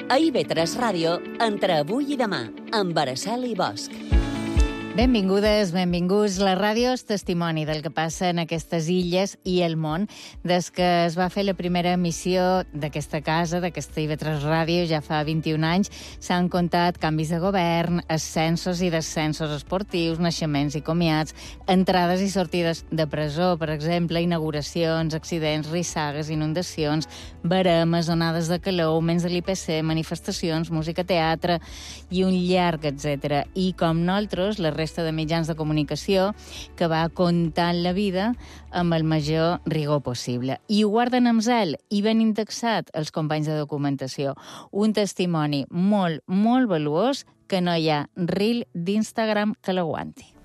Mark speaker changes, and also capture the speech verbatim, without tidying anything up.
Speaker 1: A I V tres Ràdio, entre avui i demà, amb Araceli Bosch.
Speaker 2: Benvingudes, benvinguts. La ràdio és testimoni del que passa en aquestes illes i el món. Des que es va fer la primera emissió d'aquesta casa, d'aquesta I V tres Ràdio, ja fa vint-i-un anys, s'han comptat canvis de govern, ascensos i descensos esportius, naixements i comiats, entrades i sortides de presó, per exemple, inauguracions, accidents, rissagues, inundacions, baremes, onades de calor, augments de l'I P C, manifestacions, música, teatre i un llarg etcètera. I com nosaltres, la resta de mitjans de comunicació que va contant la vida amb el major rigor possible. I ho guarden amb zel i ben indexat els companys de documentació. Un testimoni molt, molt valuós que no hi ha reel d'Instagram que l'aguanti.